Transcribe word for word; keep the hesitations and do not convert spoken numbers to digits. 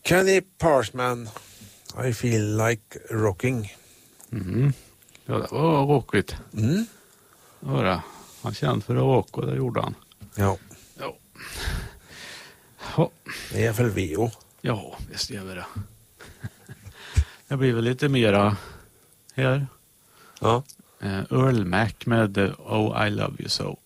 Kenny Parsman, I feel like rocking. Mm. Ja, det var rockigt. Mm. Det var det. Han kände för att rocka och det gjorde han. Ja. Ja. Ja. Det är väl V O. Ja, visst gör vi det. Det blir väl lite mera här. Ja. Uh, Earl Mac med uh, Oh I Love You So.